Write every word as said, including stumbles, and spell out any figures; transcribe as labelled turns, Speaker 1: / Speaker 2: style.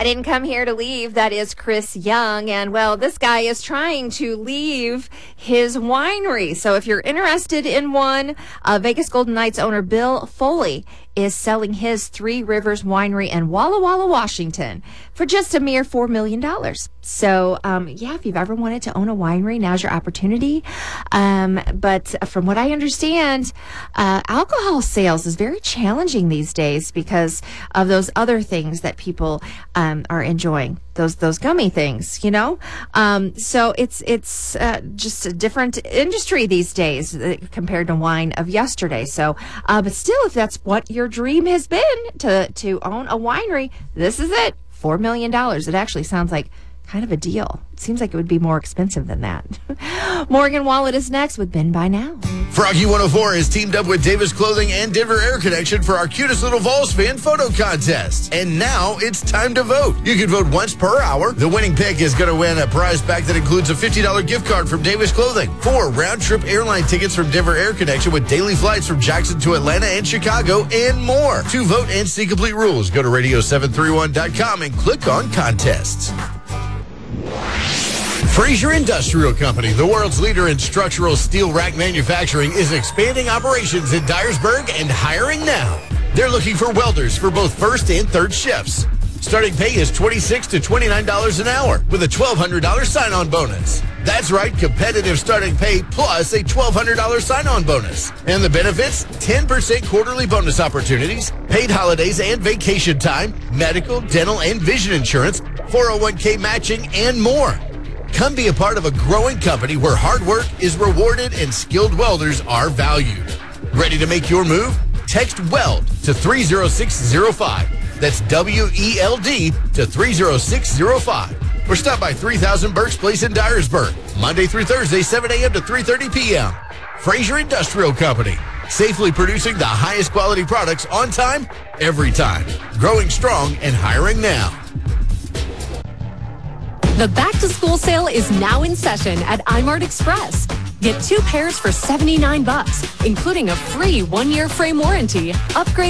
Speaker 1: I didn't come here to leave. That is Chris Young. And, well, this guy is trying to leave his winery. So if you're interested in one, uh, Vegas Golden Knights owner Bill Foley is selling his Three Rivers Winery in Walla Walla, Washington for just a mere four million dollars. So, um, yeah, if you've ever wanted to own a winery, now's your opportunity. Um, but from what I understand, uh, alcohol sales is very challenging these days because of those other things that people um, are enjoying. Those those gummy things, you know. Um, so it's it's uh, just a different industry these days uh, compared to wine of yesterday. So, uh, but still, if that's what your dream has been to to own a winery, this is it. Four million dollars. It actually sounds like kind of a deal. It seems like it would be more expensive than that. Morgan Wallet is next with Ben By Now.
Speaker 2: Froggy one oh four has teamed up with Davis Clothing and Denver Air Connection for our cutest little Vols fan photo contest. And now it's time to vote. You can vote once per hour. The winning pick is going to win a prize pack that includes a fifty dollars gift card from Davis Clothing, four round-trip airline tickets from Denver Air Connection with daily flights from Jackson to Atlanta and Chicago, and more. To vote and see complete rules, go to radio seven thirty-one dot com and click on contests. Fraser Industrial Company, the world's leader in structural steel rack manufacturing, is expanding operations in Dyersburg and hiring now. They're looking for welders for both first and third shifts. Starting pay is twenty-six to twenty-nine dollars an hour with a twelve hundred dollars sign-on bonus. That's right, competitive starting pay plus a twelve hundred dollars sign-on bonus. And the benefits, ten percent quarterly bonus opportunities, paid holidays and vacation time, medical, dental, and vision insurance, four oh one k matching, and more. Come be a part of a growing company where hard work is rewarded and skilled welders are valued. Ready to make your move? Text WELD to three oh six oh five. That's W E L D to three oh six oh five. Or stop by three thousand Birch Place in Dyersburg, Monday through Thursday, seven a.m. to three thirty p.m. Fraser Industrial Company, safely producing the highest quality products on time, every time. Growing strong and hiring now.
Speaker 3: The back-to-school sale is now in session at iMart Express. Get two pairs for seventy-nine bucks, including a free one-year frame warranty, upgrade